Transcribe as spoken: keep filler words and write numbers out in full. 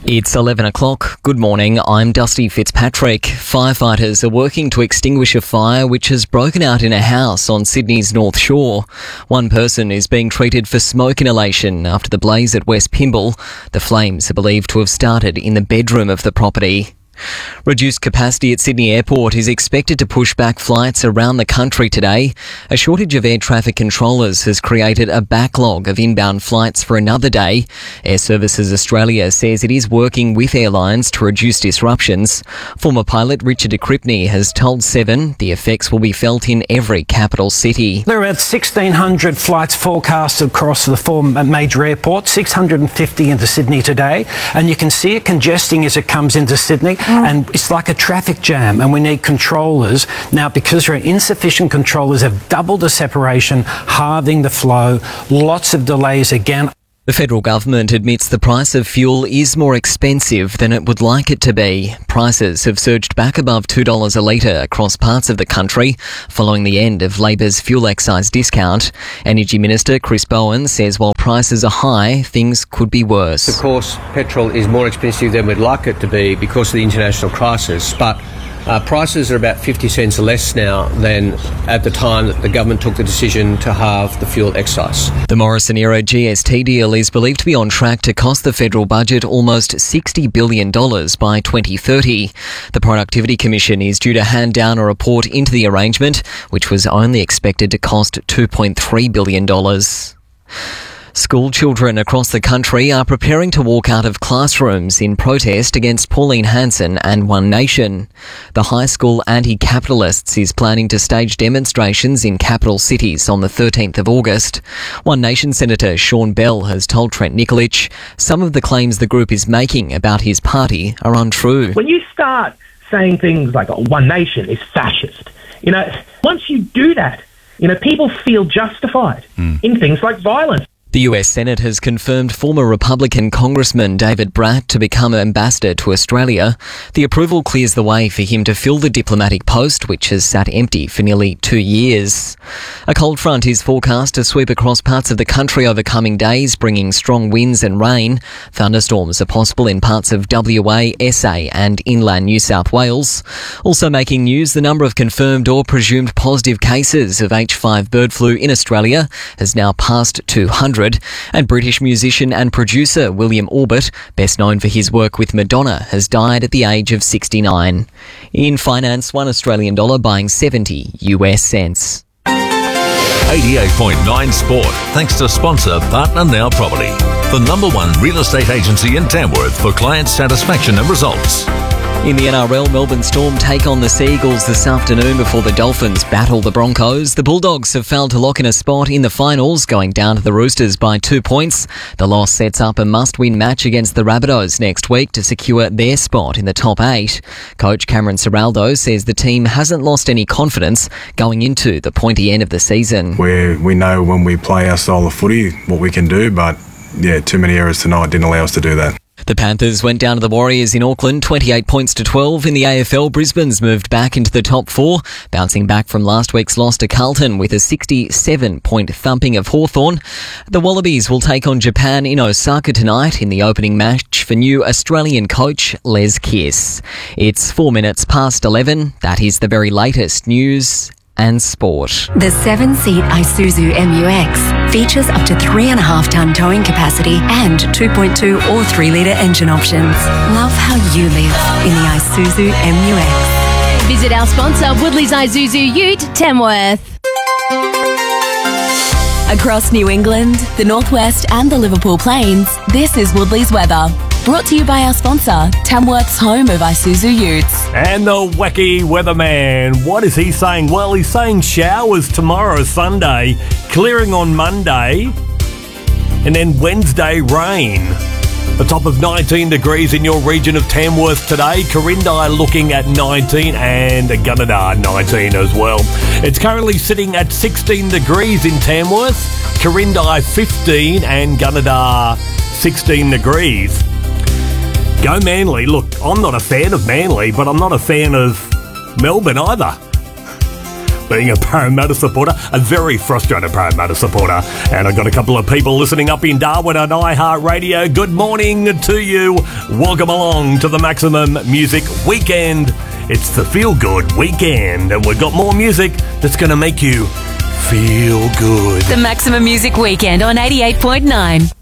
It's eleven o'clock. Good morning. I'm Dusty Fitzpatrick. Firefighters are working to extinguish a fire which has broken out in a house on Sydney's North Shore. One person is being treated for smoke inhalation after the blaze at West Pymble. The flames are believed to have started in the bedroom of the property. Reduced capacity at Sydney Airport is expected to push back flights around the country today. A shortage of air traffic controllers has created a backlog of inbound flights for another day. Air Services Australia says it is working with airlines to reduce disruptions. Former pilot Richard de Cripney has told Seven the effects will be felt in every capital city. There are about sixteen hundred flights forecast across the four major airports, six hundred fifty into Sydney today, and you can see it congesting as it comes into Sydney. And it's like a traffic jam, and we need controllers. Now, because there are insufficient controllers, have doubled the separation, halving the flow, lots of delays again. The federal government admits the price of fuel is more expensive than it would like it to be. Prices have surged back above two dollars a litre across parts of the country following the end of Labor's fuel excise discount. Energy Minister Chris Bowen says while prices are high, things could be worse. Of course, petrol is more expensive than we'd like it to be because of the international crisis, but Uh, prices are about fifty cents less now than at the time that the government took the decision to halve the fuel excise. The Morrison-era G S T deal is believed to be on track to cost the federal budget almost sixty billion dollars by twenty thirty. The Productivity Commission is due to hand down a report into the arrangement, which was only expected to cost two point three billion dollars. School children across the country are preparing to walk out of classrooms in protest against Pauline Hanson and One Nation. The high school Anti-Capitalists is planning to stage demonstrations in capital cities on the thirteenth of August. One Nation Senator Sean Bell has told Trent Nikolic some of the claims the group is making about his party are untrue. When you start saying things like oh, One Nation is fascist, you know, once you do that, you know, people feel justified mm. in things like violence. The U S Senate has confirmed former Republican Congressman David Brat to become ambassador to Australia. The approval clears the way for him to fill the diplomatic post, which has sat empty for nearly two years. A cold front is forecast to sweep across parts of the country over coming days, bringing strong winds and rain. Thunderstorms are possible in parts of W A, S A and inland New South Wales. Also making news, the number of confirmed or presumed positive cases of H five bird flu in Australia has now passed two hundred. And British musician and producer William Orbit, best known for his work with Madonna, has died at the age of sixty-nine. In finance, one Australian dollar buying seventy U S cents. eighty-eight point nine Sport, thanks to sponsor Partner Now Property, the number one real estate agency in Tamworth for client satisfaction and results. In the N R L, Melbourne Storm take on the Sea Eagles this afternoon before the Dolphins battle the Broncos. The Bulldogs have failed to lock in a spot in the finals, going down to the Roosters by two points. The loss sets up a must-win match against the Rabbitohs next week to secure their spot in the top eight. Coach Cameron Ciraldo says the team hasn't lost any confidence going into the pointy end of the season. We we know when we play our style of footy what we can do, but yeah, too many errors tonight didn't allow us to do that. The Panthers went down to the Warriors in Auckland, twenty-eight points to twelve. In the A F L, Brisbane's moved back into the top four, bouncing back from last week's loss to Carlton with a sixty-seven point thumping of Hawthorn. The Wallabies will take on Japan in Osaka tonight in the opening match for new Australian coach Les Kiss. It's four minutes past eleven. That is the very latest news and sport. The seven-seat Isuzu M U X features up to three and a half tonne towing capacity and two point two or three litre engine options. Love how you live in the Isuzu M U X. Visit our sponsor, Woodley's Isuzu Ute, Tamworth. Across New England, the Northwest and the Liverpool Plains, this is Woodley's weather. Brought to you by our sponsor, Tamworth's home of Isuzu Utes. And the wacky weatherman, what is he saying? Well, he's saying showers tomorrow, Sunday, clearing on Monday, and then Wednesday, rain. A top of nineteen degrees in your region of Tamworth today. Corindai looking at nineteen and Gunnedah nineteen as well. It's currently sitting at sixteen degrees in Tamworth, Corindai fifteen and Gunnedah sixteen degrees. Go Manly. Look, I'm not a fan of Manly, but I'm not a fan of Melbourne either. being a Parramatta supporter, a very frustrated Parramatta supporter. And I've got a couple of people listening up in Darwin on iHeartRadio. Good morning to you. Welcome along to the Maximum Music Weekend. It's the Feel Good Weekend, and we've got more music that's going to make you feel good. The Maximum Music Weekend on eighty-eight point nine.